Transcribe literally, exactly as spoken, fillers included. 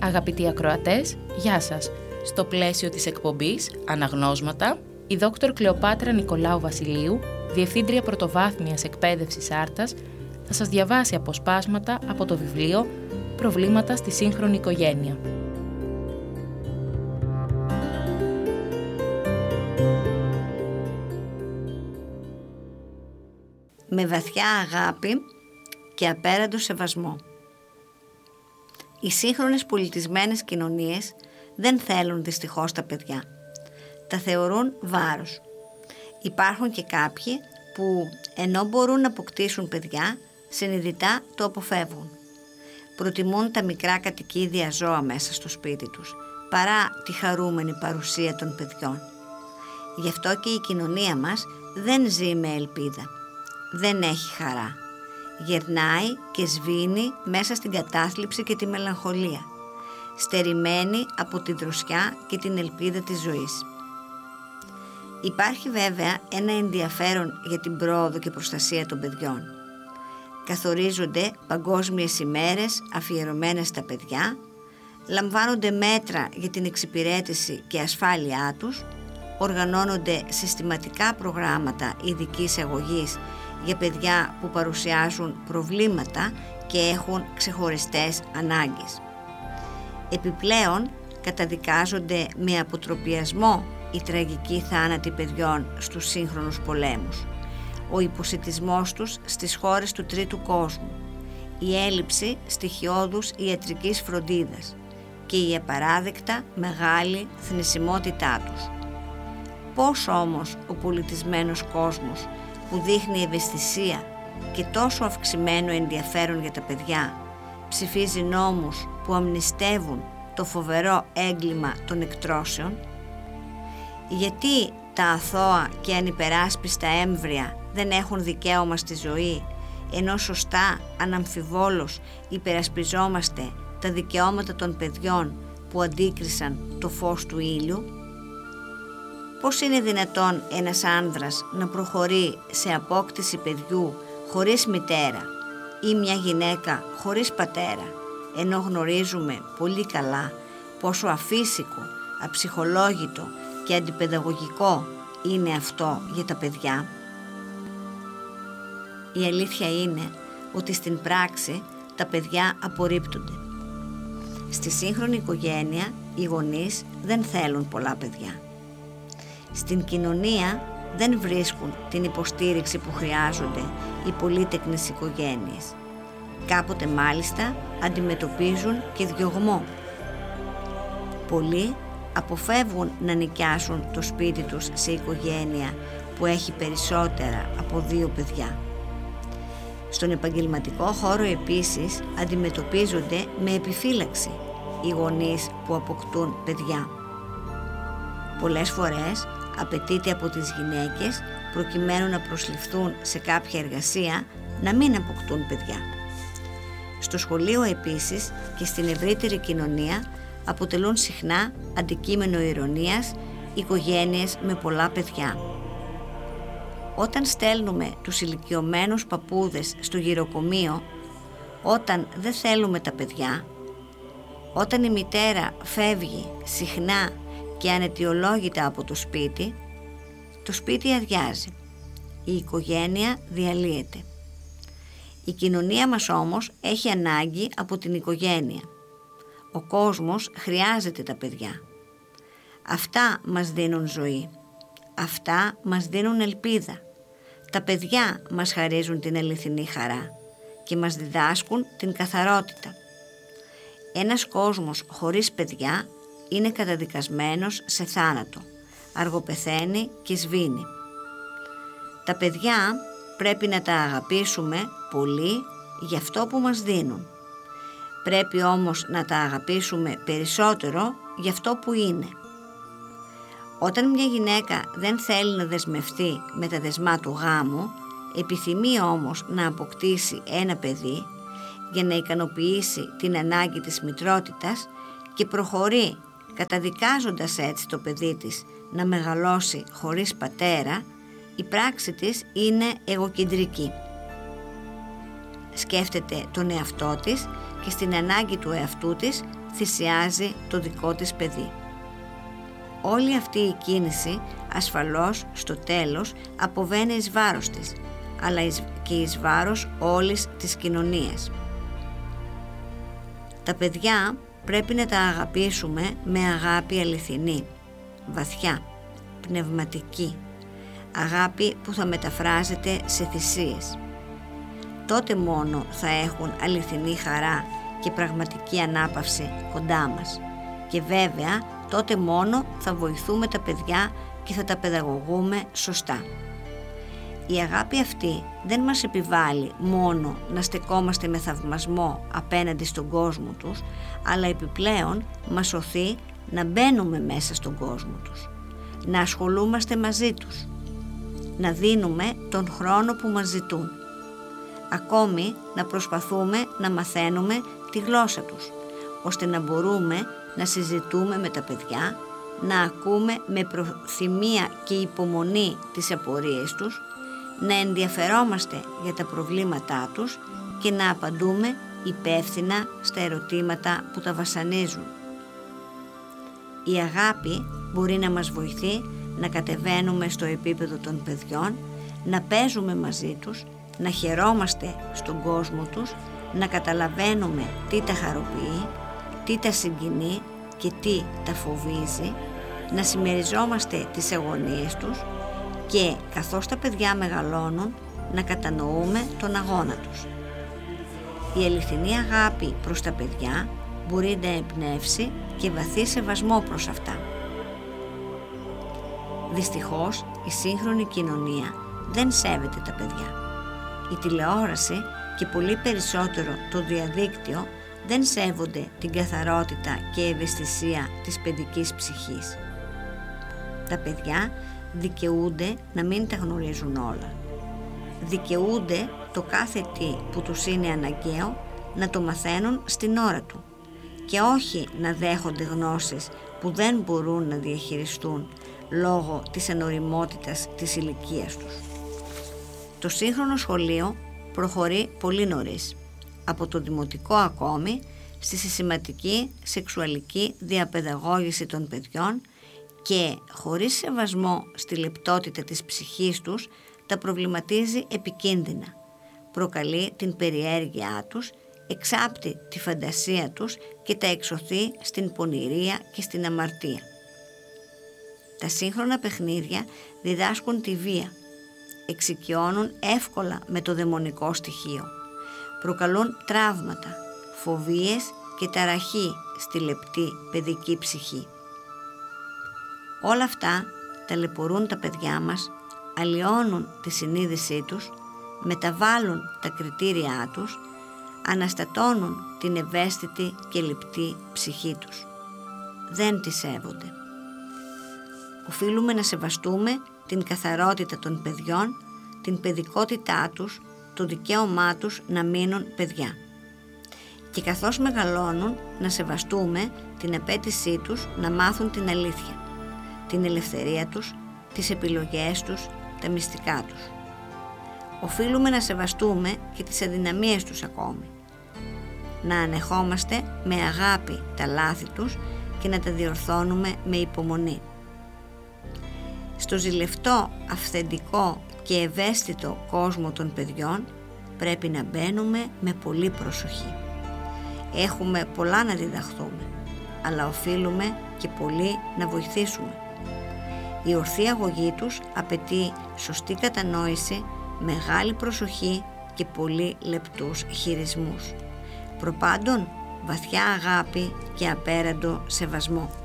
Αγαπητοί ακροατές, γεια σας. Στο πλαίσιο της εκπομπής Αναγνώσματα, η δόκτωρ Κλεοπάτρα Νικολάου Βασιλείου, Διευθύντρια Πρωτοβάθμιας Εκπαίδευσης Άρτας, θα σας διαβάσει αποσπάσματα από το βιβλίο «Προβλήματα στη σύγχρονη οικογένεια». Με βαθιά αγάπη και απέραντο σεβασμό. Οι σύγχρονες πολιτισμένες κοινωνίες δεν θέλουν δυστυχώς τα παιδιά. Τα θεωρούν βάρος. Υπάρχουν και κάποιοι που ενώ μπορούν να αποκτήσουν παιδιά, συνειδητά το αποφεύγουν. Προτιμούν τα μικρά κατοικίδια ζώα μέσα στο σπίτι τους, παρά τη χαρούμενη παρουσία των παιδιών. Γι' αυτό και η κοινωνία μας δεν ζει με ελπίδα. Δεν έχει χαρά. Γερνάει και σβήνει μέσα στην κατάθλιψη και τη μελαγχολία, στερημένη από τη δροσιά και την ελπίδα της ζωής. Υπάρχει βέβαια ένα ενδιαφέρον για την πρόοδο και προστασία των παιδιών. Καθορίζονται παγκόσμιες ημέρες αφιερωμένες στα παιδιά, λαμβάνονται μέτρα για την εξυπηρέτηση και ασφάλειά τους, οργανώνονται συστηματικά προγράμματα ειδικής αγωγής για παιδιά που παρουσιάζουν προβλήματα και έχουν ξεχωριστές ανάγκες. Επιπλέον, καταδικάζονται με αποτροπιασμό οι τραγικοί θάνατοι παιδιών στους σύγχρονους πολέμους, ο υποσιτισμός τους στις χώρες του τρίτου κόσμου, η έλλειψη στοιχειώδους ιατρικής φροντίδας και η απαράδεκτα μεγάλη θνησιμότητά τους. Πώς όμως ο πολιτισμένος κόσμος που δείχνει ευαισθησία και τόσο αυξημένο ενδιαφέρον για τα παιδιά ψηφίζει νόμους που αμνηστεύουν το φοβερό έγκλημα των εκτρώσεων? Γιατί τα αθώα και ανυπεράσπιστα έμβρια δεν έχουν δικαίωμα στη ζωή, ενώ σωστά, αναμφιβόλως υπερασπιζόμαστε τα δικαιώματα των παιδιών που αντίκρισαν το φως του ήλιου? Πώς είναι δυνατόν ένας άνδρας να προχωρεί σε απόκτηση παιδιού χωρίς μητέρα ή μια γυναίκα χωρίς πατέρα, ενώ γνωρίζουμε πολύ καλά πόσο αφύσικο, αψυχολόγητο και αντιπαιδαγωγικό είναι αυτό για τα παιδιά? Η αλήθεια είναι ότι στην πράξη τα παιδιά απορρίπτονται. Στη σύγχρονη οικογένεια οι γονείς δεν θέλουν πολλά παιδιά. Στην κοινωνία δεν βρίσκουν την υποστήριξη που χρειάζονται οι πολύτεκνες οικογένειες. Κάποτε μάλιστα αντιμετωπίζουν και διωγμό. Πολλοί αποφεύγουν να νοικιάσουν το σπίτι τους σε οικογένεια που έχει περισσότερα από δύο παιδιά. Στον επαγγελματικό χώρο επίσης αντιμετωπίζονται με επιφύλαξη οι γονείς που αποκτούν παιδιά. Πολλές φορές απαιτείται από τις γυναίκες, προκειμένου να προσληφθούν σε κάποια εργασία, να μην αποκτούν παιδιά. Στο σχολείο επίσης και στην ευρύτερη κοινωνία αποτελούν συχνά αντικείμενο ηρωνίας οικογένειες με πολλά παιδιά. Όταν στέλνουμε τους ηλικιωμένους παππούδες στο γυροκομείο, όταν δεν θέλουμε τα παιδιά, όταν η μητέρα φεύγει συχνά και αναιτιολόγητα από το σπίτι, το σπίτι αδειάζει, η οικογένεια διαλύεται. Η κοινωνία μας όμως έχει ανάγκη από την οικογένεια. Ο κόσμος χρειάζεται τα παιδιά. Αυτά μας δίνουν ζωή. Αυτά μας δίνουν ελπίδα. Τα παιδιά μας χαρίζουν την αληθινή χαρά και μας διδάσκουν την καθαρότητα. Ένας κόσμος χωρίς παιδιά είναι καταδικασμένος σε θάνατο, αργοπεθαίνει και σβήνει. Τα παιδιά πρέπει να τα αγαπήσουμε πολύ για αυτό που μας δίνουν. Πρέπει όμως να τα αγαπήσουμε περισσότερο για αυτό που είναι. Όταν μια γυναίκα δεν θέλει να δεσμευτεί με τα δεσμά του γάμου, επιθυμεί όμως να αποκτήσει ένα παιδί για να ικανοποιήσει την ανάγκη της μητρότητας και προχωρεί καταδικάζοντας έτσι το παιδί της να μεγαλώσει χωρίς πατέρα, η πράξη της είναι εγωκεντρική. σκέφτεται τον εαυτό της και στην ανάγκη του εαυτού της θυσιάζει το δικό της παιδί. Όλη αυτή η κίνηση ασφαλώς στο τέλος αποβαίνει εις βάρος της, αλλά και εις βάρος όλης της κοινωνίας. Τα παιδιά πρέπει να τα αγαπήσουμε με αγάπη αληθινή, βαθιά, πνευματική, αγάπη που θα μεταφράζεται σε θυσίες. Τότε μόνο θα έχουν αληθινή χαρά και πραγματική ανάπαυση κοντά μας και βέβαια τότε μόνο θα βοηθούμε τα παιδιά και θα τα παιδαγωγούμε σωστά. Η αγάπη αυτή δεν μας επιβάλλει μόνο να στεκόμαστε με θαυμασμό απέναντι στον κόσμο τους, αλλά επιπλέον μας οθεί να μπαίνουμε μέσα στον κόσμο τους, να ασχολούμαστε μαζί τους, να δίνουμε τον χρόνο που μας ζητούν, ακόμη να προσπαθούμε να μαθαίνουμε τη γλώσσα τους, ώστε να μπορούμε να συζητούμε με τα παιδιά, να ακούμε με προθυμία και υπομονή τις απορίες τους, να ενδιαφερόμαστε για τα προβλήματά τους και να απαντούμε υπεύθυνα στα ερωτήματα που τα βασανίζουν. Η αγάπη μπορεί να μας βοηθεί να κατεβαίνουμε στο επίπεδο των παιδιών, να παίζουμε μαζί τους, να χαιρόμαστε στον κόσμο τους, να καταλαβαίνουμε τι τα χαροποιεί, τι τα συγκινεί και τι τα φοβίζει, να συμμεριζόμαστε τις αγωνίες τους και καθώς τα παιδιά μεγαλώνουν να κατανοούμε τον αγώνα τους. Η αληθινή αγάπη προς τα παιδιά μπορεί να εμπνεύσει και βαθύ σεβασμό προς αυτά. Δυστυχώς η σύγχρονη κοινωνία δεν σέβεται τα παιδιά. Η τηλεόραση και πολύ περισσότερο το διαδίκτυο δεν σέβονται την καθαρότητα και ευαισθησία της παιδικής ψυχής. Τα παιδιά δικαιούνται να μην τα γνωρίζουν όλα. Δικαιούνται το κάθε τι που τους είναι αναγκαίο να το μαθαίνουν στην ώρα του και όχι να δέχονται γνώσεις που δεν μπορούν να διαχειριστούν λόγω της ανοριμότητας της ηλικίας τους. Το σύγχρονο σχολείο προχωρεί πολύ νωρίς, από το δημοτικό ακόμη, στη συστηματική σεξουαλική διαπαιδαγώγηση των παιδιών και χωρίς σεβασμό στη λεπτότητα της ψυχής τους τα προβληματίζει επικίνδυνα, προκαλεί την περιέργειά τους, εξάπτει τη φαντασία τους και τα εξωθεί στην πονηρία και στην αμαρτία. Τα σύγχρονα παιχνίδια διδάσκουν τη βία, εξοικειώνουν εύκολα με το δαιμονικό στοιχείο, προκαλούν τραύματα, φοβίες και ταραχή στη λεπτή παιδική ψυχή. Όλα αυτά ταλαιπωρούν τα παιδιά μας, αλλοιώνουν τη συνείδησή τους, μεταβάλλουν τα κριτήριά τους, αναστατώνουν την ευαίσθητη και λεπτή ψυχή τους. Δεν τη σέβονται. Οφείλουμε να σεβαστούμε την καθαρότητα των παιδιών, την παιδικότητά τους, το δικαίωμά τους να μείνουν παιδιά. Και καθώς μεγαλώνουν να σεβαστούμε την απέτησή τους να μάθουν την αλήθεια, την ελευθερία τους, τις επιλογές τους, τα μυστικά τους. Οφείλουμε να σεβαστούμε και τις αδυναμίες τους ακόμη. Να ανεχόμαστε με αγάπη τα λάθη τους και να τα διορθώνουμε με υπομονή. Στο ζηλευτό, αυθεντικό και ευαίσθητο κόσμο των παιδιών πρέπει να μπαίνουμε με πολύ προσοχή. Έχουμε πολλά να διδαχθούμε, αλλά οφείλουμε και πολύ να βοηθήσουμε. Η ορθή αγωγή τους απαιτεί σωστή κατανόηση, μεγάλη προσοχή και πολύ λεπτούς χειρισμούς. Προπάντων, βαθιά αγάπη και απέραντο σεβασμό.